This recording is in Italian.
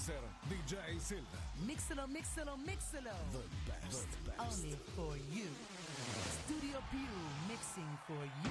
mixer DJ Silver. Mixalo, mixalo, mixalo. The best. Only for you. Studio Più mixing for you.